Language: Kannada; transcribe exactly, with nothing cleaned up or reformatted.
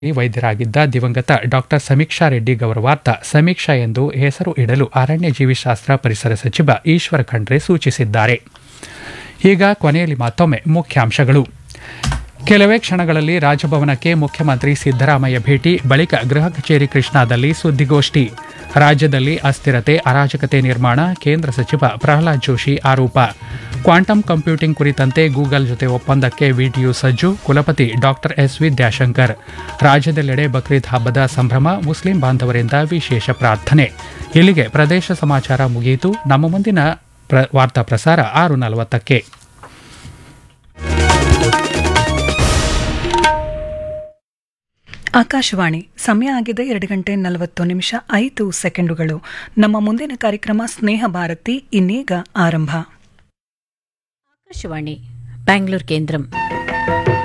ವೈದ್ಯರಾಗಿದ್ದ ದಿವಂಗತ ಡಾಕ್ಟರ್ ಸಮೀಕ್ಷಾ ರೆಡ್ಡಿ ಗೌರವಾರ್ಥ ಸಮೀಕ್ಷಾ ಎಂದು ಹೆಸರು ಇಡಲು ಅರಣ್ಯ ಜೀವಿಶಾಸ್ತ್ರ ಪರಿಸರ ಸಚಿವ ಈಶ್ವರ ಖಂಡ್ರೆ ಸೂಚಿಸಿದ್ದಾರೆ. ಈಗ ಕೊನೆಯಲ್ಲಿ ಮತ್ತೊಮ್ಮೆ ಮುಖ್ಯಾಂಶಗಳು. ಕೆಲವೇ ಕ್ಷಣಗಳಲ್ಲಿ ರಾಜಭವನಕ್ಕೆ ಮುಖ್ಯಮಂತ್ರಿ ಸಿದ್ದರಾಮಯ್ಯ ಭೇಟಿ, ಬಳಿಕ ಗೃಹ ಕಚೇರಿ ಕೃಷ್ಣಾದಲ್ಲಿ ಸುದ್ದಿಗೋಷ್ಠಿ. ರಾಜ್ಯದಲ್ಲಿ ಅಸ್ಥಿರತೆ, ಅರಾಜಕತೆ ನಿರ್ಮಾಣ, ಕೇಂದ್ರ ಸಚಿವ ಪ್ರಹ್ಲಾದ್ ಜೋಶಿ ಆರೋಪ. ಕ್ವಾಂಟಮ್ ಕಂಪ್ಯೂಟಿಂಗ್ ಕುರಿತಂತೆ ಗೂಗಲ್ ಜೊತೆ ಒಪ್ಪಂದಕ್ಕೆ ವಿಟಿಯು ಸಜ್ಜು, ಕುಲಪತಿ ಡಾಕ್ಟರ್ ಎಸ್ ವಿದ್ಯಾಶಂಕರ್. ರಾಜ್ಯದೆಲ್ಲೆಡೆ ಬಕ್ರೀದ್ ಹಬ್ಬದ ಸಂಭ್ರಮ, ಮುಸ್ಲಿಂ ಬಾಂಧವರಿಂದ ವಿಶೇಷ ಪ್ರಾರ್ಥನೆ. ಇಲ್ಲಿಗೆ ಪ್ರದೇಶ ಸಮಾಚಾರ ಮುಗಿಯಿತು. ನಮ್ಮ ಮುಂದಿನ ಪ್ರ ವಾರ್ತಾ ಪ್ರಸಾರ ಆರು ನಲವತ್ತಕ್ಕೆ. ಆಕಾಶವಾಣಿ. ಸಮಯ ಆಗಿದೆ ಎರಡು ಗಂಟೆ ನಲವತ್ತು ನಿಮಿಷ ಐದು ಸೆಕೆಂಡುಗಳು. ನಮ್ಮ ಮುಂದಿನ ಕಾರ್ಯಕ್ರಮ ಸ್ನೇಹ ಭಾರತಿ ಇನ್ನೀಗ ಆರಂಭ. ಆಕಾಶವಾಣಿ ಬ್ಯಾಂಗ್ಳೂರ್ ಕೇಂದ್ರಂ.